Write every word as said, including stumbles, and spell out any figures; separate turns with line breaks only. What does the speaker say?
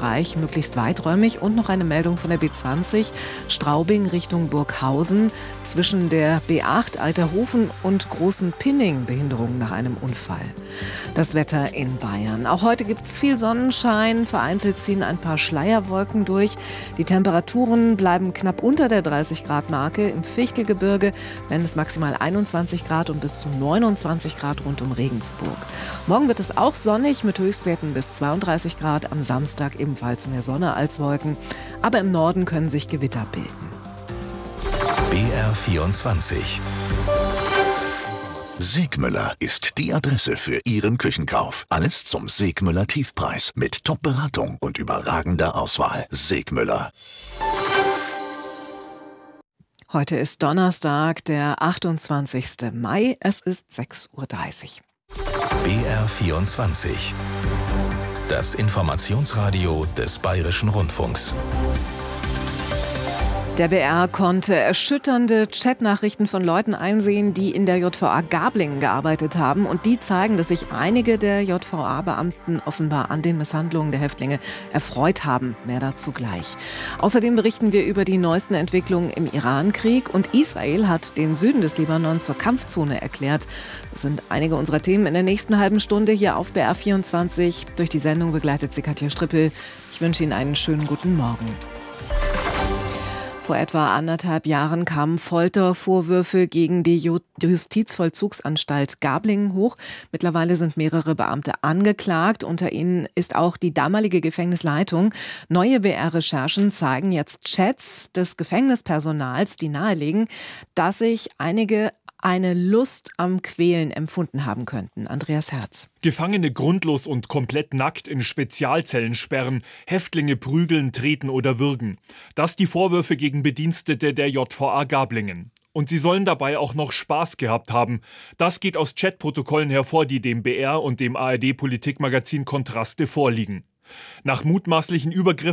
Bereich möglichst weiträumig. Und noch eine Meldung von der B zwanzig, Straubing Richtung Burghausen. Zwischen der B acht Alterhofen und Großen Pinning Behinderung nach einem Unfall. Das Wetter in Bayern. Auch heute gibt es viel Sonnenschein. Vereinzelt ziehen ein paar Schleierwolken durch. Die Temperaturen bleiben knapp unter der dreißig Grad Marke. Im Fichtelgebirge werden es maximal einundzwanzig Grad und bis zu neunundzwanzig Grad rund um Regensburg. Morgen wird es auch sonnig mit Höchstwerten bis zweiunddreißig Grad. Am Samstag ebenfalls mehr Sonne als Wolken. Aber im Norden können sich Gewitter bilden.
B R vierundzwanzig. Segmüller ist die Adresse für Ihren Küchenkauf. Alles zum Segmüller Tiefpreis mit Top-Beratung und überragender Auswahl. Segmüller.
Heute ist Donnerstag, der achtundzwanzigsten Mai. Es ist sechs Uhr dreißig.
B R vierundzwanzig. Das Informationsradio des Bayerischen Rundfunks.
Der B R konnte erschütternde Chatnachrichten von Leuten einsehen, die in der J V A Gablingen gearbeitet haben. Und die zeigen, dass sich einige der J V A-Beamten offenbar an den Misshandlungen der Häftlinge erfreut haben. Mehr dazu gleich. Außerdem berichten wir über die neuesten Entwicklungen im Iran-Krieg. Und Israel hat den Süden des Libanon zur Kampfzone erklärt. Das sind einige unserer Themen in der nächsten halben Stunde hier auf B R vierundzwanzig. Durch die Sendung begleitet sie Katja Strippel. Ich wünsche Ihnen einen schönen guten Morgen. Vor etwa anderthalb Jahren kamen Foltervorwürfe gegen die Justizvollzugsanstalt Gablingen hoch. Mittlerweile sind mehrere Beamte angeklagt. Unter ihnen ist auch die damalige Gefängnisleitung. Neue B R-Recherchen zeigen jetzt Chats des Gefängnispersonals, die nahelegen, dass sich einige eine Lust am Quälen empfunden haben könnten. Andreas Herz.
Gefangene grundlos und komplett nackt in Spezialzellen sperren, Häftlinge prügeln, treten oder würgen. Das die Vorwürfe gegen Bedienstete der J V A Gablingen. Und sie sollen dabei auch noch Spaß gehabt haben. Das geht aus Chatprotokollen hervor, die dem B R und dem A R D-Politikmagazin Kontraste vorliegen. Nach mutmaßlichen Übergriffen